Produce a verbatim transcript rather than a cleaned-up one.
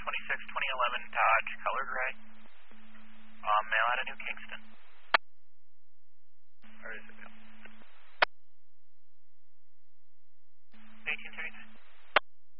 twenty-six twenty eleven Dodge, color gray. Um, mail out of New Kingston.